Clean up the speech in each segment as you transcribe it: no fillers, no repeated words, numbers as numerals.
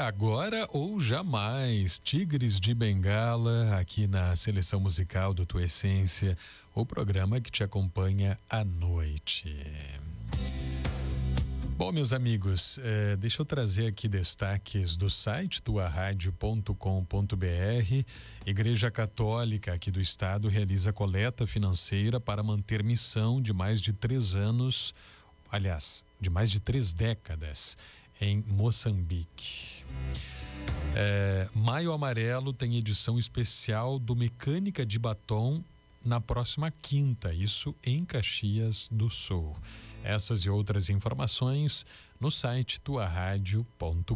Agora ou jamais, Tigres de Bengala, aqui na seleção musical do Tua Essência, o programa que te acompanha à noite. Bom, meus amigos, deixa eu trazer aqui destaques do site tuaradio.com.br. Igreja Católica aqui do estado realiza coleta financeira para manter missão de mais de 3 anos, aliás, de mais de 3 décadas em Moçambique. Maio Amarelo tem edição especial do Mecânica de Batom na próxima quinta, isso em Caxias do Sul. Essas e outras informações no site tuaradio.com.br.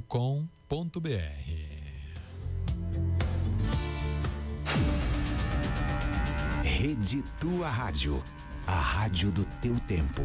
Rede Tua Rádio, a rádio do teu tempo.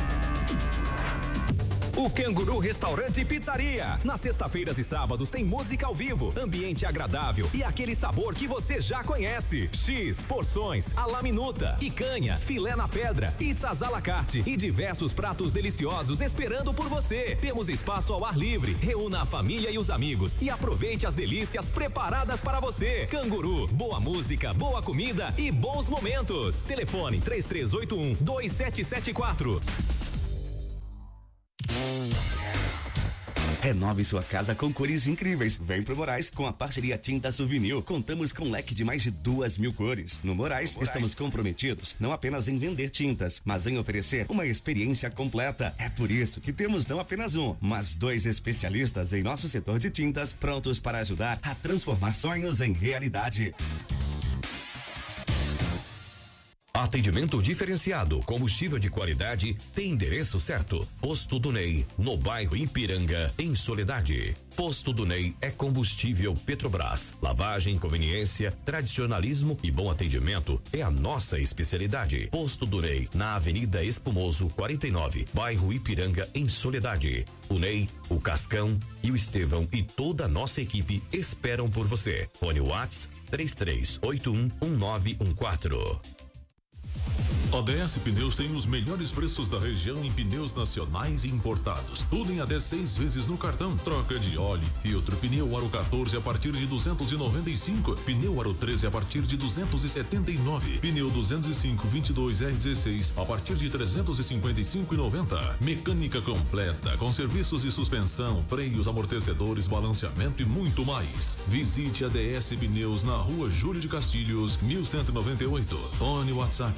O Canguru Restaurante e Pizzaria. Nas sexta-feiras e sábados tem música ao vivo, ambiente agradável e aquele sabor que você já conhece. X, porções, à la minuta, picanha, filé na pedra, pizzas à la carte e diversos pratos deliciosos esperando por você. Temos espaço ao ar livre. Reúna a família e os amigos e aproveite as delícias preparadas para você. Canguru, boa música, boa comida e bons momentos. Telefone 3381-2774. Renove sua casa com cores incríveis. Vem pro Moraes com a parceria Tinta Souvenir. Contamos com um leque de mais de 2.000 cores. No Moraes, estamos comprometidos não apenas em vender tintas, mas em oferecer uma experiência completa. É por isso que temos não apenas um, mas 2 especialistas em nosso setor de tintas, prontos para ajudar a transformar sonhos em realidade. Atendimento diferenciado, combustível de qualidade, tem endereço certo. Posto do Ney, no bairro Ipiranga, em Soledade. Posto do Ney é combustível Petrobras. Lavagem, conveniência, tradicionalismo e bom atendimento é a nossa especialidade. Posto do Ney, na Avenida Espumoso 49, bairro Ipiranga, em Soledade. O Ney, o Cascão e o Estevão e toda a nossa equipe esperam por você. Fone Whats 33811914. ODS Pneus tem os melhores preços da região em pneus nacionais e importados. Tudo em até 6 vezes no cartão. Troca de óleo e filtro. Pneu Aro 14 a partir de 295. Pneu Aro 13 a partir de 279. Pneu 205 22 R16 a partir de 355,90. Mecânica completa com serviços de suspensão, freios, amortecedores, balanceamento e muito mais. Visite a DS Pneus na Rua Júlio de Castilhos, 1198. Fone WhatsApp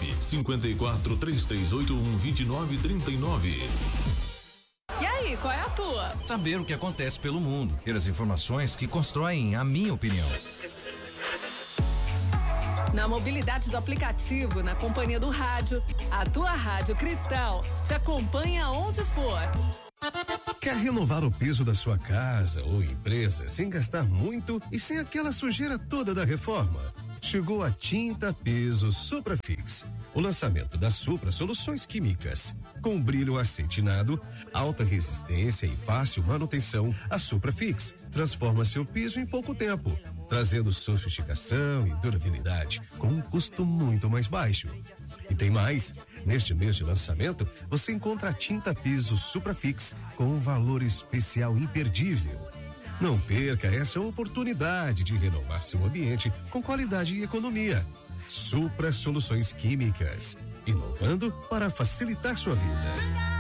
54-3381-2939. E aí, qual é a tua? Saber o que acontece pelo mundo, ter as informações que constroem a minha opinião. Na mobilidade do aplicativo, na companhia do rádio, a tua Rádio Cristal te acompanha onde for. Quer renovar o piso da sua casa ou empresa sem gastar muito e sem aquela sujeira toda da reforma? Chegou a Tinta Piso Suprafix. O lançamento da Supra Soluções Químicas. Com brilho acetinado, alta resistência e fácil manutenção, a Suprafix transforma seu piso em pouco tempo, trazendo sofisticação e durabilidade com um custo muito mais baixo. E tem mais, neste mês de lançamento, você encontra a Tinta Piso Suprafix com um valor especial imperdível. Não perca essa oportunidade de renovar seu ambiente com qualidade e economia. Supra Soluções Químicas, inovando para facilitar sua vida.